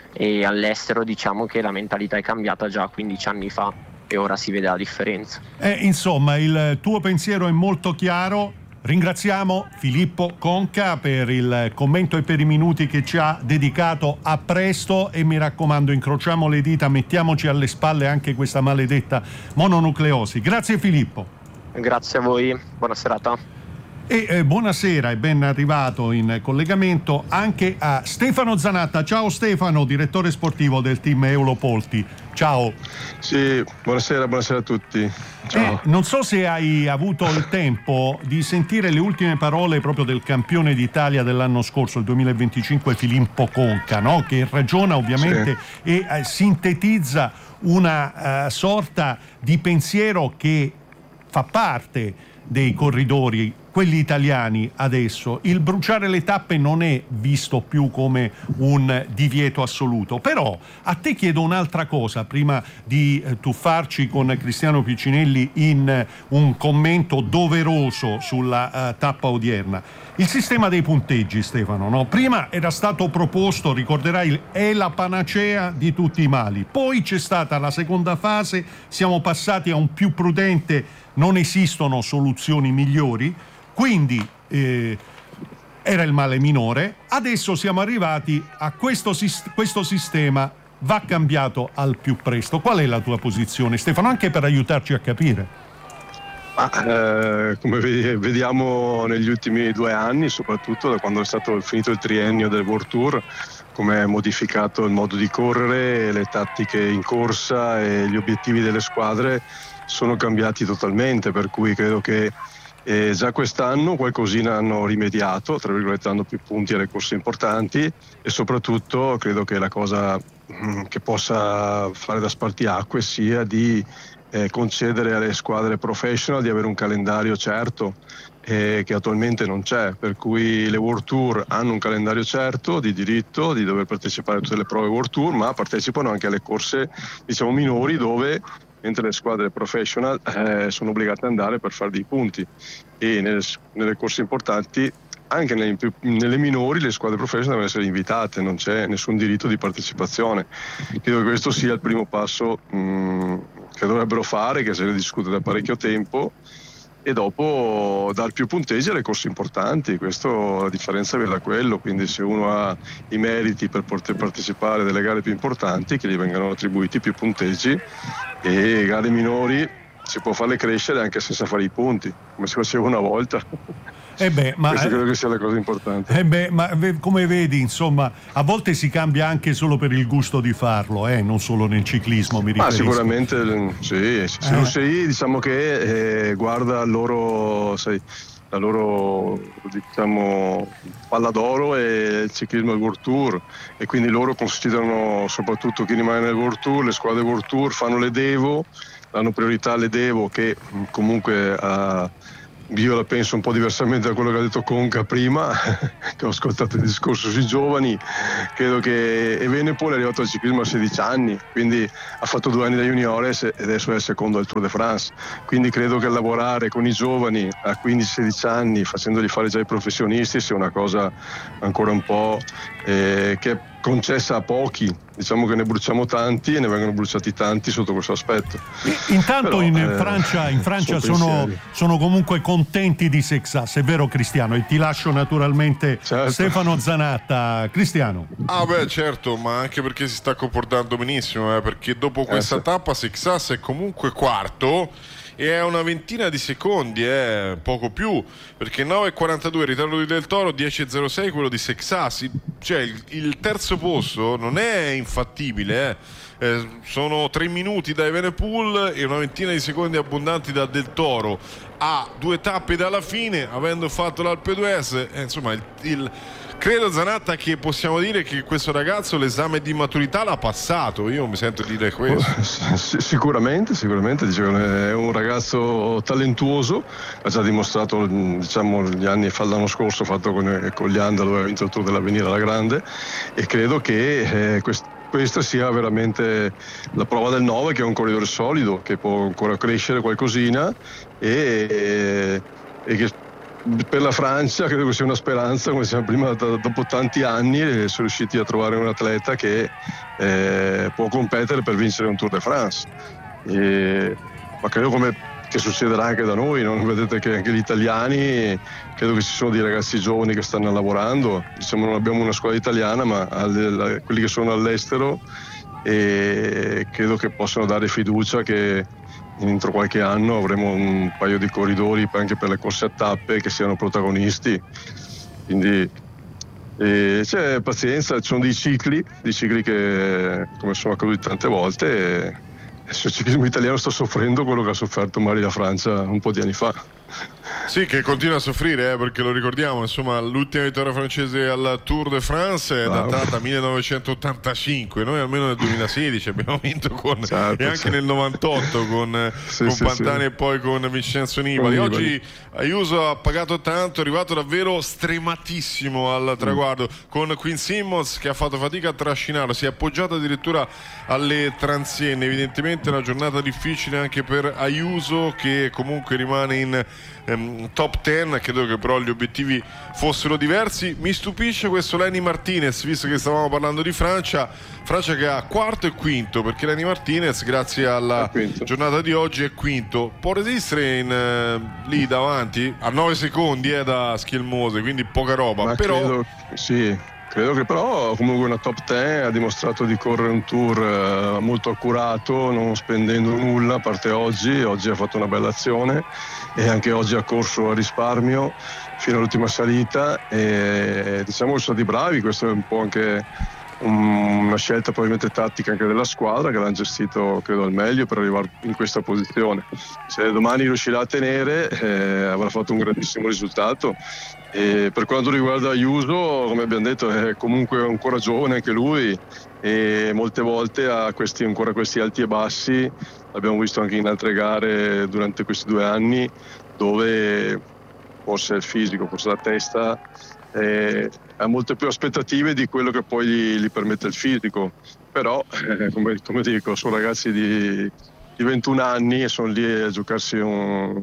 e all'estero diciamo che la mentalità è cambiata già quindici anni fa, e ora si vede la differenza. Eh, insomma, il tuo pensiero è molto chiaro. Ringraziamo Filippo Conca per il commento e per i minuti che ci ha dedicato. A presto, e mi raccomando, incrociamo le dita, mettiamoci alle spalle anche questa maledetta mononucleosi. Grazie Filippo. Grazie a voi, buona serata. E eh, buonasera e ben arrivato in collegamento anche a Stefano Zanatta. Ciao Stefano, direttore sportivo del team Eulopolti. Ciao. Sì, buonasera, buonasera a tutti. Ciao. Eh, non so se hai avuto il tempo di sentire le ultime parole proprio del campione d'Italia dell'anno scorso, il duemilaventicinque, Filippo Conca, no? Che ragiona ovviamente sì. e eh, sintetizza una uh, sorta di pensiero che fa parte dei corridori, quelli italiani adesso. Il bruciare le tappe non è visto più come un divieto assoluto. Però a te chiedo un'altra cosa prima di eh, tuffarci con Cristiano Piccinelli in eh, un commento doveroso sulla eh, tappa odierna. Il sistema dei punteggi, Stefano, no? Prima era stato proposto, ricorderai, è la panacea di tutti i mali. Poi c'è stata la seconda fase, siamo passati a un più prudente, non esistono soluzioni migliori. Quindi eh, era il male minore, adesso siamo arrivati a questo, questo sistema, va cambiato al più presto. Qual è la tua posizione, Stefano, anche per aiutarci a capire? Ah, eh, come vediamo negli ultimi due anni, soprattutto da quando è stato finito il triennio del World Tour, come è modificato il modo di correre, le tattiche in corsa e gli obiettivi delle squadre sono cambiati totalmente, per cui credo che E già quest'anno qualcosina hanno rimediato, tra virgolette dando più punti alle corse importanti, e soprattutto credo che la cosa mh, che possa fare da spartiacque sia di eh, concedere alle squadre professional di avere un calendario certo, eh, che attualmente non c'è, per cui le World Tour hanno un calendario certo di diritto di dover partecipare a tutte le prove World Tour, ma partecipano anche alle corse diciamo minori, dove mentre le squadre professional eh, sono obbligate ad andare per fare dei punti, e nelle, nelle corse importanti, anche nelle, nelle minori, le squadre professional devono essere invitate, non c'è nessun diritto di partecipazione. Credo che questo sia il primo passo mh, che dovrebbero fare, che se ne discute da parecchio tempo, e dopo dar più punteggi alle corse importanti. Questo, la differenza viene da quello, quindi se uno ha i meriti per poter partecipare delle gare più importanti, che gli vengano attribuiti più punteggi, e gare minori si può farle crescere anche senza fare i punti, come si faceva una volta. Eh beh, ma, Questo credo che sia la cosa importante. Eh beh, ma come vedi, insomma, a volte si cambia anche solo per il gusto di farlo, eh? Non solo nel ciclismo, mi riferisco. Ah, sicuramente, sì. Se eh. lo sei, diciamo che eh, guarda il loro, sai, la loro, diciamo, palla d'oro e il ciclismo del World Tour, e quindi loro considerano, soprattutto chi rimane nel World Tour, le squadre World Tour fanno le Devo, danno priorità alle Devo, che comunque ha... Io la penso un po' diversamente da quello che ha detto Conca prima, che ho ascoltato il discorso sui giovani. Credo che Evenepoel è arrivato al ciclismo a sedici anni, quindi ha fatto due anni da juniores e adesso è il secondo al Tour de France. Quindi credo che lavorare con i giovani a quindici sedici anni, facendoli fare già i professionisti, sia una cosa ancora un po' eh, che è concessa a pochi. Diciamo che ne bruciamo tanti e ne vengono bruciati tanti sotto questo aspetto. Intanto Però, in eh, Francia, in Francia sono, sono, sono comunque contenti di Sexas, è vero Cristiano? E ti lascio naturalmente certo. Stefano Zanatta. Cristiano. Ah beh certo, ma anche perché si sta comportando benissimo, eh, perché dopo questa eh, sì. tappa Sexas è comunque quarto e è una ventina di secondi, eh, poco più, perché nove e quarantadue il ritardo di Del Toro, dieci e zero sei quello di Sexas, cioè il, il terzo posto non è infattibile, eh. Eh, sono tre minuti da Evenepoel e una ventina di secondi abbondanti da Del Toro a due tappe dalla fine, avendo fatto l'Alpe d'Huez, eh, insomma il, il credo Zanatta che possiamo dire che questo ragazzo l'esame di maturità l'ha passato, io mi sento dire questo. S- sicuramente, sicuramente è un ragazzo talentuoso, ha già dimostrato, diciamo, gli anni fa l'anno scorso fatto con, con gli Andal, dove ha vinto il Tour dell'Avvenire alla grande, e credo che eh, quest- questa sia veramente la prova del nove, che è un corridore solido, che può ancora crescere qualcosina e, e che per la Francia credo che sia una speranza, come dicevamo prima, da, dopo tanti anni sono riusciti a trovare un atleta che eh, può competere per vincere un Tour de France, e, ma credo come, che succederà anche da noi, no? Vedete che anche gli italiani, credo che ci sono dei ragazzi giovani che stanno lavorando, diciamo non abbiamo una squadra italiana, ma alle, quelli che sono all'estero, e credo che possano dare fiducia che entro qualche anno avremo un paio di corridori anche per le corse a tappe che siano protagonisti, quindi eh, c'è pazienza, ci sono dei cicli dei cicli che, come sono accaduti tante volte, e il ciclismo italiano sta soffrendo quello che ha sofferto magari la Francia un po' di anni fa. Sì, che continua a soffrire, eh, perché lo ricordiamo, insomma, l'ultima vittoria francese al Tour de France è wow. datata millenovecentottantacinque, noi almeno nel duemilasedici abbiamo vinto con, certo, e anche sì. nel novantotto con, sì, con sì, Pantani sì. e poi con Vincenzo Nibali. Oggi Ayuso ha pagato tanto, è arrivato davvero strematissimo al traguardo, mm. con Quinn Simmons che ha fatto fatica a trascinarlo, si è appoggiato addirittura alle transienne. Evidentemente una giornata difficile anche per Ayuso, che comunque rimane in Um, top dieci. Credo che però gli obiettivi fossero diversi. Mi stupisce questo Lenny Martinez, visto che stavamo parlando di Francia Francia che ha quarto e quinto, perché Lenny Martinez grazie alla giornata di oggi è quinto. Può resistere in, uh, lì davanti a nove secondi eh, da Schielmose, quindi poca roba. Ma però credo, sì, credo che però comunque una top dieci, ha dimostrato di correre un tour uh, molto accurato, non spendendo nulla, a parte oggi oggi ha fatto una bella azione e anche oggi ha corso a risparmio fino all'ultima salita, e diciamo che sono stati bravi. Questo è un po' anche un, una scelta probabilmente tattica anche della squadra, che l'hanno gestito credo al meglio per arrivare in questa posizione. Se domani riuscirà a tenere eh, avrà fatto un grandissimo risultato. E per quanto riguarda Ayuso, come abbiamo detto, è comunque ancora giovane anche lui, e molte volte ha questi, ancora questi alti e bassi. L'abbiamo visto anche in altre gare durante questi due anni, dove forse il fisico, forse la testa eh, ha molte più aspettative di quello che poi gli, gli permette il fisico. Però eh, come, come dico, sono ragazzi di, di ventuno anni e sono lì a giocarsi un,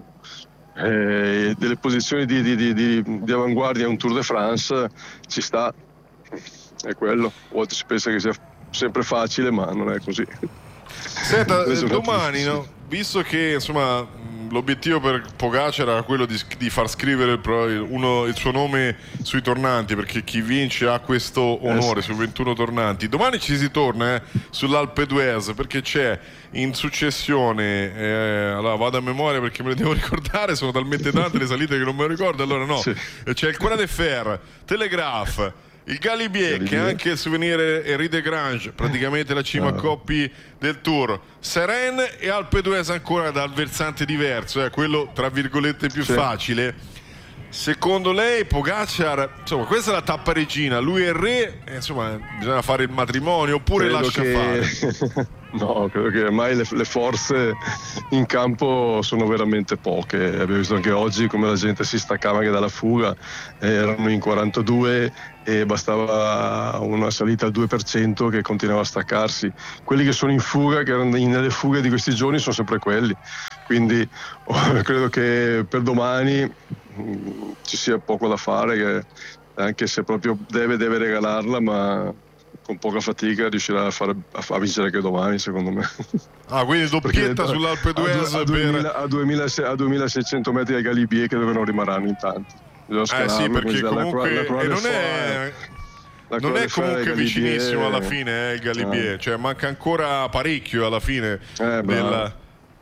eh, delle posizioni di, di, di, di, di avanguardia a un Tour de France. Ci sta, è quello. A volte si pensa che sia sempre facile, ma non è così. Senta, domani, no? Visto che insomma l'obiettivo per Pogacar era quello di, di far scrivere il, uno, il suo nome sui tornanti, perché chi vince ha questo onore eh sì. su ventuno tornanti. Domani ci si torna eh, sull'Alpe d'Huez, perché c'è in successione eh, allora vado a memoria perché me le devo ricordare, sono talmente tante le salite che non me lo ricordo. Allora no, sì. c'è il Croix de Fer, Telegraph, il Galibier, Galibier, che è anche il souvenir Henri de Grange, praticamente la cima a coppi del Tour, Seren e Alpe d'Huez ancora dal versante diverso, eh, quello tra virgolette più sì. facile. Secondo lei Pogacar, insomma, questa è la tappa regina, lui è il re, eh, insomma, bisogna fare il matrimonio oppure credo lascia che... fare? No, credo che ormai le, le forze in campo sono veramente poche. Abbiamo visto anche oggi come la gente si staccava anche dalla fuga, eh, erano in quarantadue e bastava una salita al due per cento che continuava a staccarsi. Quelli che sono in fuga, che erano nelle fughe di questi giorni, sono sempre quelli. Quindi oh, credo che per domani mh, ci sia poco da fare, che anche se proprio deve, deve regalarla, ma con poca fatica riuscirà a, fare, a vincere anche domani, secondo me. Ah, quindi doppietta sull'Alpe d'Huez a, a, per... a, a duemilaseicento metri ai Galibier, che dove non rimarranno in tanti. Eh sì, perché comunque la, la, la, non è, non è comunque vicinissimo alla fine eh, il Galibier, eh. cioè manca ancora parecchio alla fine eh, della...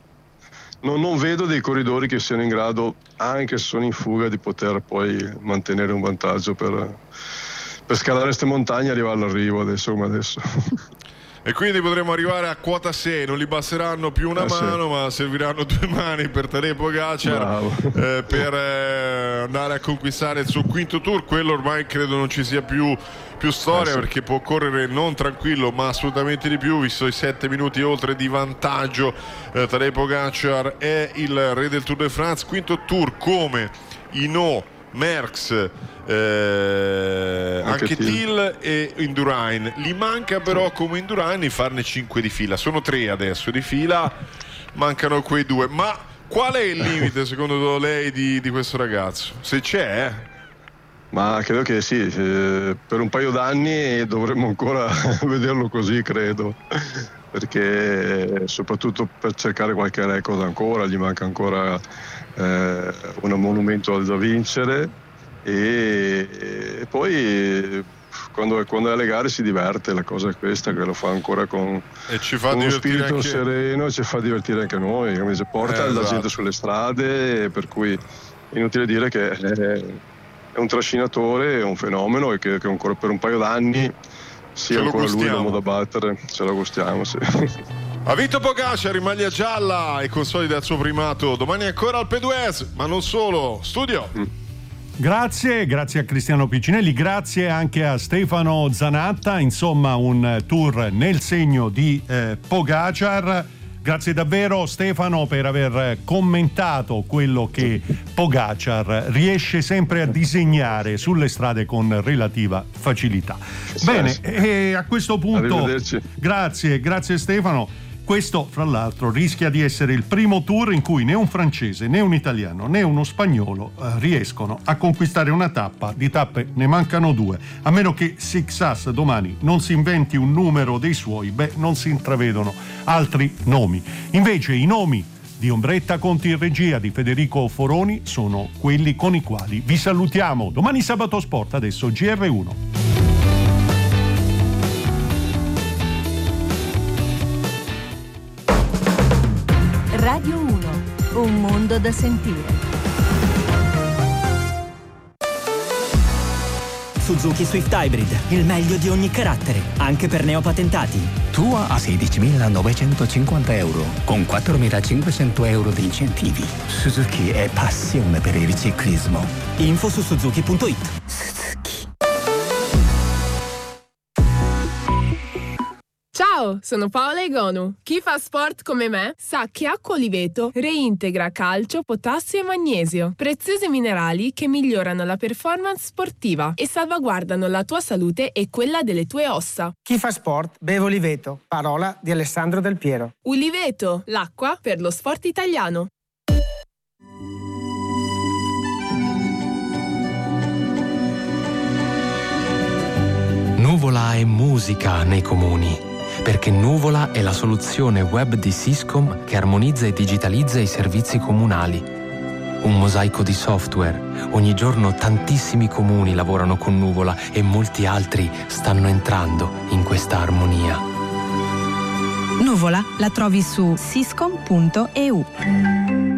non, non vedo dei corridori che siano in grado, anche se sono in fuga, di poter poi mantenere un vantaggio per per scalare queste montagne e arrivare all'arrivo adesso come adesso. E quindi potremo arrivare a quota sei, non gli basteranno più una eh mano sì. ma serviranno due mani per Tadej Pogacar eh, per eh, andare a conquistare il suo quinto Tour. Quello ormai credo non ci sia più, più storia eh sì. perché può correre non tranquillo ma assolutamente di più, visto i sette minuti oltre di vantaggio. eh, Tadej Pogacar è il re del Tour de France, quinto Tour come Hinault, Merckx, eh, anche, anche Thiel e Indurain. Gli manca però come Indurain di farne cinque di fila, sono tre adesso di fila, mancano quei due. Ma qual è il limite secondo lei di, di questo ragazzo? Se c'è eh? Ma credo che sì, eh, per un paio d'anni dovremmo ancora vederlo così, credo, perché soprattutto per cercare qualche record ancora gli manca ancora eh, un monumento da vincere e, e poi quando, quando è alle gare si diverte, la cosa è questa, che lo fa ancora con, e ci fa con uno spirito anche... sereno e ci fa divertire anche noi, come si porta eh, la esatto. gente sulle strade, per cui è inutile dire che è, è un trascinatore, è un fenomeno e che, che ancora per un paio d'anni sia ancora lui l'uomo da battere, ce lo gustiamo, sì. Ha vinto Pogacar in maglia gialla e consolida il suo primato. Domani ancora Alpe d'Huez, ma non solo. Studio. Mm. Grazie, grazie a Cristiano Piccinelli, grazie anche a Stefano Zanatta. Insomma, un tour nel segno di eh, Pogacar. Grazie davvero Stefano per aver commentato quello che Pogacar riesce sempre a disegnare sulle strade con relativa facilità. Bene, e a questo punto grazie, grazie Stefano. Questo, fra l'altro, rischia di essere il primo tour in cui né un francese, né un italiano, né uno spagnolo eh, riescono a conquistare una tappa. Di tappe ne mancano due. A meno che Sixas domani non si inventi un numero dei suoi, beh, non si intravedono altri nomi. Invece i nomi di Ombretta Conti in regia di Federico Foroni sono quelli con i quali vi salutiamo. Domani sabato sport, adesso G R uno. Radio uno, un mondo da sentire. Suzuki Swift Hybrid, il meglio di ogni carattere, anche per neopatentati. Tua a sedicimilanovecentocinquanta euro, con quattromilacinquecento euro di incentivi. Suzuki è passione per il ciclismo. Info su suzuki punto it. Ciao, sono Paola Egonu. Chi fa sport come me sa che Acqua Oliveto reintegra calcio, potassio e magnesio, preziosi minerali che migliorano la performance sportiva e salvaguardano la tua salute e quella delle tue ossa. Chi fa sport beve Oliveto, parola di Alessandro Del Piero. Oliveto, l'acqua per lo sport italiano. Nuvola e musica nei comuni. perché Nuvola è la soluzione web di Syscom che armonizza e digitalizza i servizi comunali. Un mosaico di software. Ogni giorno tantissimi comuni lavorano con Nuvola e molti altri stanno entrando in questa armonia. Nuvola la trovi su syscom punto e u.